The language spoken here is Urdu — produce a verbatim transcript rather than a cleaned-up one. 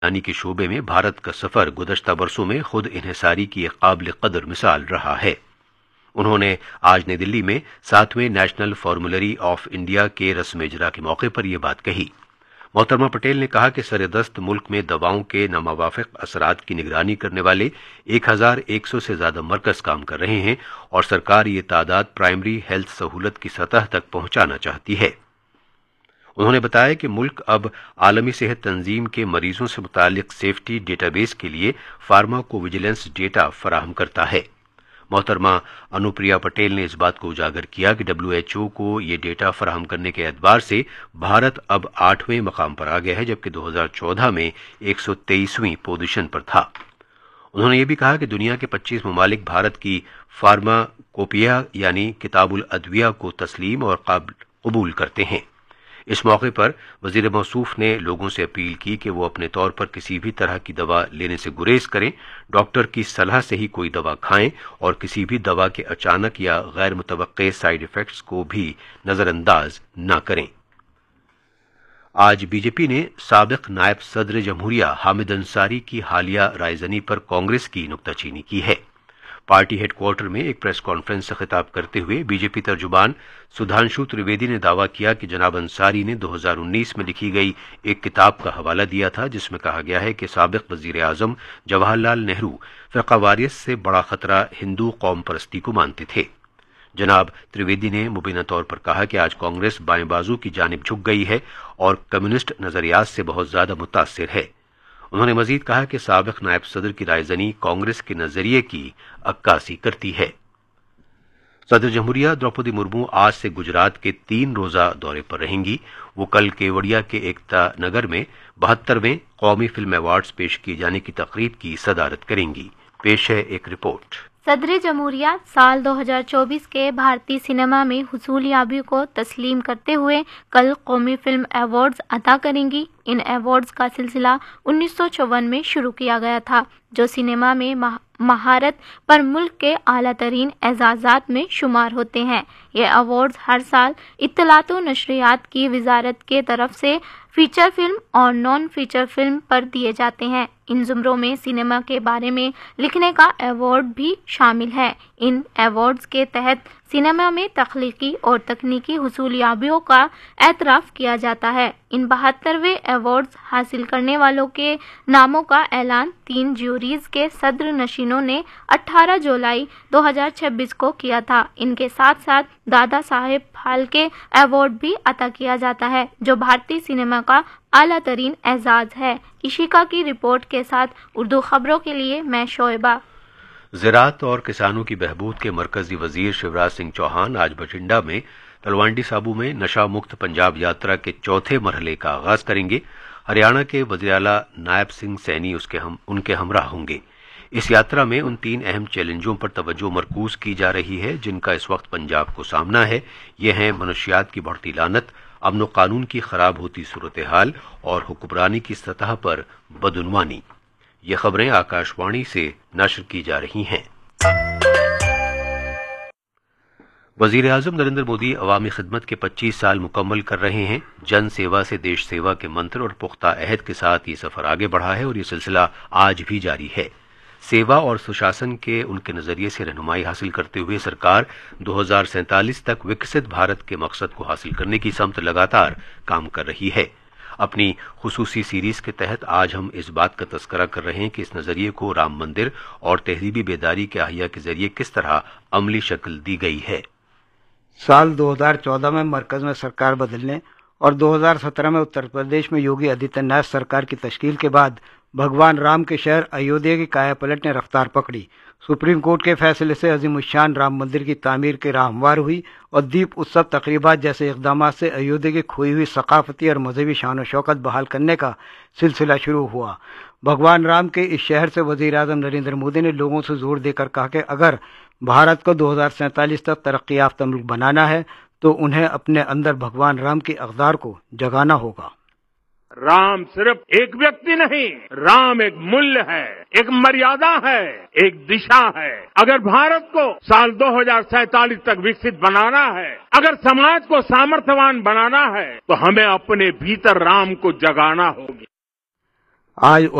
یعنی کے شعبے میں بھارت کا سفر گزشتہ برسوں میں خود انحصاری کی ایک قابل قدر مثال رہا ہے۔ انہوں نے آج نئی دلی میں ساتویں نیشنل فارمولری آف انڈیا کے رسم اجرا کے موقع پر یہ بات کہی۔ محترمہ پٹیل نے کہا کہ سر دست ملک میں دواؤں کے ناموافق اثرات کی نگرانی کرنے والے ایک ہزار ایک سو سے زیادہ مرکز کام کر رہے ہیں اور سرکار یہ تعداد پرائمری ہیلتھ سہولت کی سطح تک پہنچانا چاہتی ہے۔ انہوں نے بتایا کہ ملک اب عالمی صحت تنظیم کے مریضوں سے متعلق سیفٹی ڈیٹا بیس کے لیے فارماکو ویجیلنس ڈیٹا فراہم کرتا ہے۔ محترمہ انوپریا پٹیل نے اس بات کو اجاگر کیا کہ ڈبلیو ایچ او کو یہ ڈیٹا فراہم کرنے کے اعتبار سے بھارت اب آٹھویں مقام پر آ گیا ہے، جبکہ دو ہزار چودہ میں ایک سو تیئیسویں پوزیشن پر تھا۔ انہوں نے یہ بھی کہا کہ دنیا کے پچیس ممالک بھارت کی فارماکوپیا یعنی کتاب الادویہ کو تسلیم اور قبول کرتے ہیں۔ اس موقع پر وزیر موصوف نے لوگوں سے اپیل کی کہ وہ اپنے طور پر کسی بھی طرح کی دوا لینے سے گریز کریں، ڈاکٹر کی صلاح سے ہی کوئی دوا کھائیں اور کسی بھی دوا کے اچانک یا غیر متوقع سائیڈ ایفیکٹس کو بھی نظر انداز نہ کریں۔ آج بی جے پی نے سابق نائب صدر جمہوریہ حامد انصاری کی حالیہ رائے زنی پر کانگریس کی نکتہ چینی کی ہے۔ پارٹی ہیڈ کوارٹر میں ایک پریس کانفرنس سے خطاب کرتے ہوئے بی جے پی ترجمان سدھانشو تریویدی نے دعویٰ کیا کہ جناب انصاری نے دو ہزار انیس میں لکھی گئی ایک کتاب کا حوالہ دیا تھا جس میں کہا گیا ہے کہ سابق وزیر اعظم جواہر لال نہرو فرقہ واریت سے بڑا خطرہ ہندو قوم پرستی کو مانتے تھے۔ جناب تریویدی نے مبینہ طور پر کہا کہ آج کانگریس بائیں بازو کی جانب جھک گئی ہے اور کمیونسٹ نظریات سے بہت زیادہ متاثر ہے۔ انہوں نے مزید کہا کہ سابق نائب صدر کی رائے زنی کانگریس کے نظریے کی عکاسی کرتی ہے۔ صدر جمہوریہ دروپدی مرمو آج سے گجرات کے تین روزہ دورے پر رہیں گی۔ وہ کل کیوڑیا کے ایکتا نگر میں بہترویں قومی فلم ایوارڈز پیش کیے جانے کی تقریب کی صدارت کریں گی۔ پیش ہے ایک رپورٹ۔ صدر جمہوریہ سال دو ہزار چوبیس کے بھارتی سینما میں حصولیابیوں کو تسلیم کرتے ہوئے کل قومی فلم ایوارڈز عطا کریں گی۔ ان ایوارڈز کا سلسلہ انیس سو چون میں شروع کیا گیا تھا، جو سینما میں مہارت پر ملک کے اعلیٰ ترین اعزازات میں شمار ہوتے ہیں۔ یہ ایوارڈز ہر سال اطلاعات و نشریات کی وزارت کے طرف سے فیچر فلم اور نان فیچر فلم پر دیے جاتے ہیں۔ ان زمروں میں سینما کے بارے میں لکھنے کا ایوارڈ بھی شامل ہے۔ ان ایوارڈز کے تحت سینما میں تخلیقی اور تکنیکی حصولیابیوں کا اعتراف کیا جاتا ہے۔ ان بہترویں ایوارڈز حاصل کرنے والوں کے ناموں کا اعلان تین جیوریز کے صدر نشینوں نے اٹھارہ جولائی دو ہزار چھبیس کو کیا تھا۔ ان کے ساتھ ساتھ دادا صاحب پھالکے ایوارڈ بھی عطا کیا جاتا ہے، جو بھارتی سینما کا اعلیٰ ترین اعزاز ہے۔ اشیکا کی رپورٹ کے ساتھ اردو خبروں کے لیے میں شعیبہ۔ زراعت اور کسانوں کی بہبود کے مرکزی وزیر شیوراج سنگھ چوہان آج بٹھنڈا میں تلوانڈی سابو میں نشہ مکت پنجاب یاترا کے چوتھے مرحلے کا آغاز کریں گے۔ ہریانہ کے وزیر اعلیٰ نائب سنگھ سینی اس کے ہم ان کے ہمراہ ہوں گے۔ اس یاترا میں ان تین اہم چیلنجوں پر توجہ مرکوز کی جا رہی ہے جن کا اس وقت پنجاب کو سامنا ہے۔ یہ ہیں منشیات کی بڑھتی لانت، امن و قانون کی خراب ہوتی صورتحال اور حکمرانی کی سطح پر بدعنوانی۔ یہ خبریں آکاش وانی سے نشر کی جا رہی ہیں۔ وزیر اعظم نریندر مودی عوامی خدمت کے پچیس سال مکمل کر رہے ہیں۔ جن سیوا سے دیش سیوا کے منتر اور پختہ عہد کے ساتھ یہ سفر آگے بڑھا ہے اور یہ سلسلہ آج بھی جاری ہے۔ سیوا اور سشاسن کے ان کے نظریے سے رہنمائی حاصل کرتے ہوئے سرکار دو ہزار سینتالیس تک وکست بھارت کے مقصد کو حاصل کرنے کی سمت لگاتار کام کر رہی ہے۔ اپنی خصوصی سیریز کے تحت آج ہم اس بات کا تذکرہ کر رہے ہیں کہ اس نظریے کو رام مندر اور تہذیبی بیداری کے احیاء کے ذریعے کس طرح عملی شکل دی گئی ہے۔ سال دو ہزار چودہ میں مرکز میں سرکار بدلنے اور دو ہزار سترہ میں اتر پردیش میں یوگی آدتیہ ناتھ سرکار کی تشکیل کے بعد بھگوان رام کے شہر ایودھیا کی کایا پلٹ نے رفتار پکڑی۔ سپریم کورٹ کے فیصلے سے عظیم الشان رام مندر کی تعمیر کی راہ ہموار ہوئی اور دیپ اتسو تقریبات جیسے اقدامات سے ایودھیا کی کھوئی ہوئی ثقافتی اور مذہبی شان و شوکت بحال کرنے کا سلسلہ شروع ہوا۔ بھگوان رام کے اس شہر سے وزیر اعظم نریندر مودی نے لوگوں سے زور دے کر کہا کہ اگر بھارت کو دو ہزار سینتالیس تک ترقی یافتہ ملک بنانا ہے تو انہیں اپنے اندر بھگوان رام کی اقدار کو جگانا ہوگا۔ رام صرف ایک ویکتی نہیں، رام ایک مولیہ ہے، ایک مریادا ہے، ایک دشا ہے۔ اگر بھارت کو سال دو ہزار سینتالیس تک وکست بنانا ہے، اگر سماج کو سامرتھوان بنانا ہے تو ہمیں اپنے بھیتر رام کو جگانا ہوگی۔ आज